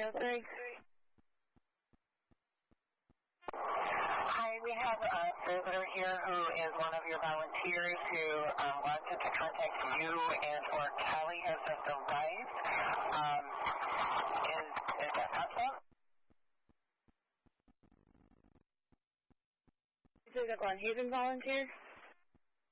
903. Hi, we have a visitor here who is one of your volunteers who wanted to contact you and or Kelly has just arrived. Is that possible? This is a Glen Haven volunteer?